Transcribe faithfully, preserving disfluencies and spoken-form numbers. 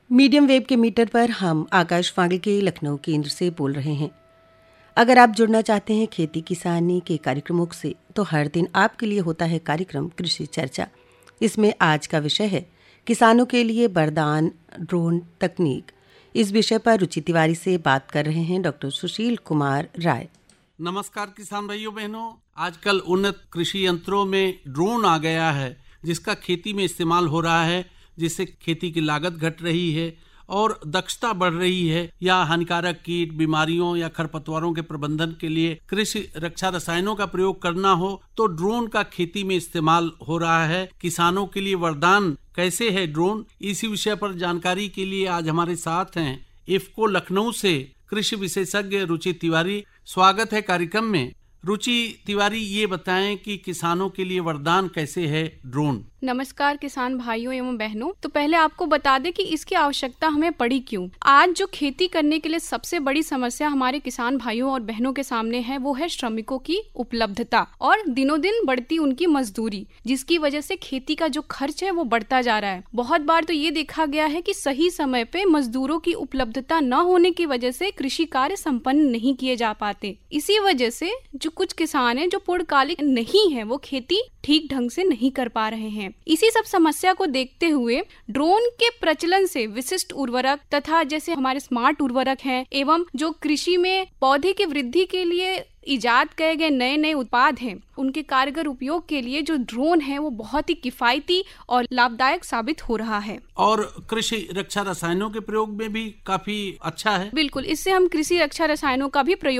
Medium wave के metre पर हम आकाशवाणी के लखनऊ केंद्र से बोल रहे हैं। अगर आप जुड़ना चाहते हैं खेती किसानी के कार्यक्रमों से तो हर दिन आपके लिए होता है कार्यक्रम कृषि चर्चा। इसमें आज का विषय है किसानों के लिए वरदान ड्रोन तकनीक। इस विषय पर रुचि तिवारी से बात कर रहे हैं डॉक्टर सुशील कुमार राय। नमस्कार किसान भाइयों बहनों, आजकल उन्नत कृषि यंत्रों में ड्रोन आ गया है जिसका खेती में इस्तेमाल हो रहा है, जिससे खेती की लागत घट रही है और दक्षता बढ़ रही है। या हानिकारक कीट, बीमारियों या खरपतवारों के प्रबंधन के लिए कृषि रक्षा रसायनों का प्रयोग करना हो तो ड्रोन का खेती में इस्तेमाल हो रहा है। किसानों के लिए वरदान कैसे है ड्रोन, इसी विषय पर जानकारी के लिए आज हमारे साथ हैं इफ्को लखनऊ से कृषि विशेषज्ञ रुचि तिवारी। स्वागत है कार्यक्रम में। रुचि तिवारी, ये बताएं कि किसानों के लिए वरदान कैसे है ड्रोन। नमस्कार किसान भाइयों एवं बहनों। तो पहले आपको बता दें कि इसकी आवश्यकता हमें पड़ी क्यों। आज जो खेती करने के लिए सबसे बड़ी समस्या हमारे किसान भाइयों और बहनों के सामने है वो है श्रमिकों की उपलब्धता और दिनों दिन बढ़ती उनकी मजदूरी, जिसकी वजह से खेती का जो खर्च है वो बढ़ता जा रहा है। बहुत बार तो ये देखा गया है कि सही समय पे मजदूरों की उपलब्धता न होने की वजह से कृषि कार्य संपन्न नहीं किए जा पाते। इसी वजह से जो कुछ किसान हैं जो पूर्णकालिक नहीं है वो खेती ठीक ढंग से नहीं कर पा रहे हैं। इसी सब समस्या को देखते हुए ड्रोन के प्रचलन से विशिष्ट उर्वरक तथा जैसे हमारे स्मार्ट उर्वरक हैं एवं जो कृषि में पौधे की वृद्धि के लिए इजाद किए गए नए नए उत्पाद हैं, उनके कारगर उपयोग के लिए जो ड्रोन है वो बहुत ही किफायती और लाभदायक साबित हो रहा है। और कृषि रक्षा रसायनों के प्रयोग में भी काफी अच्छा है। बिल्कुल, इससे हम कृषि रक्षा रसायनों का भी प्रयोग